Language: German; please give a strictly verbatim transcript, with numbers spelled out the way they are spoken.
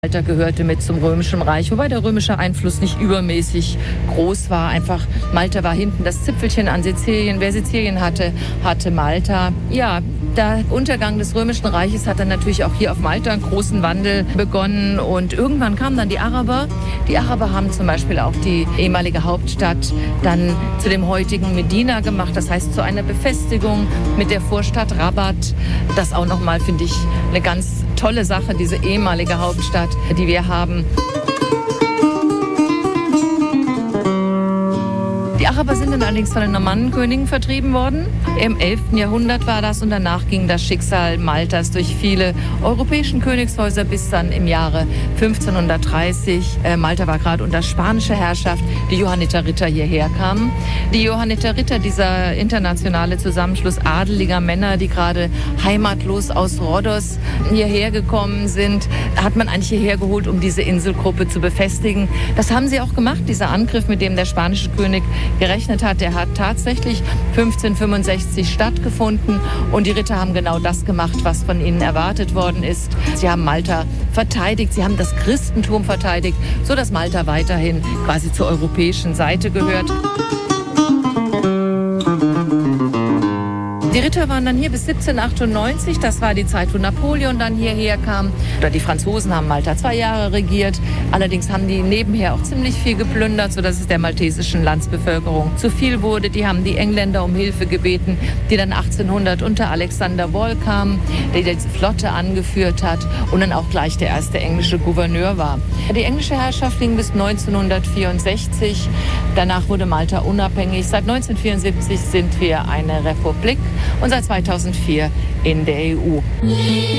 Malta gehörte mit zum Römischen Reich, wobei der römische Einfluss nicht übermäßig groß war. Einfach Malta war hinten das Zipfelchen an Sizilien. Wer Sizilien hatte, hatte Malta. Ja, der Untergang des Römischen Reiches hat dann natürlich auch hier auf Malta einen großen Wandel begonnen. Und irgendwann kamen dann die Araber. Die Araber haben zum Beispiel auch die ehemalige Hauptstadt dann zu dem heutigen Medina gemacht. Das heißt, zu einer Befestigung mit der Vorstadt Rabat. Das auch nochmal, finde ich, eine ganz tolle Sache, diese ehemalige Hauptstadt, die wir haben. Die Araber sind dann allerdings von den Normannenkönigen vertrieben worden. Im elften Jahrhundert war das und danach ging das Schicksal Maltas durch viele europäischen Königshäuser bis dann im Jahre fünfzehnhundertdreißig. Äh, Malta war gerade unter spanischer Herrschaft, die Johanniter-Ritter hierher kamen. Die Johanniter-Ritter, dieser internationale Zusammenschluss adeliger Männer, die gerade heimatlos aus Rhodos hierher gekommen sind, hat man eigentlich hierher geholt, um diese Inselgruppe zu befestigen. Das haben sie auch gemacht. Dieser Angriff, mit dem der spanische König gerechnet hat, der hat tatsächlich fünfzehnhundertfünfundsechzig stattgefunden und die Ritter haben genau das gemacht, was von ihnen erwartet worden ist. Sie haben Malta verteidigt, sie haben das Christentum verteidigt, sodass Malta weiterhin quasi zur europäischen Seite gehört. Die Ritter waren dann hier bis siebzehnhundertachtundneunzig, das war die Zeit, wo Napoleon dann hierher kam. Oder die Franzosen haben Malta zwei Jahre regiert. Allerdings haben die nebenher auch ziemlich viel geplündert, sodass es der maltesischen Landsbevölkerung zu viel wurde. Die haben die Engländer um Hilfe gebeten, die dann achtzehnhundert unter Alexander Wall kamen, der die Flotte angeführt hat und dann auch gleich der erste englische Gouverneur war. Die englische Herrschaft ging bis neunzehnhundertvierundsechzig. Danach wurde Malta unabhängig. Seit neunzehnhundertvierundsiebzig sind wir eine Republik und seit zweitausendvier in der E U.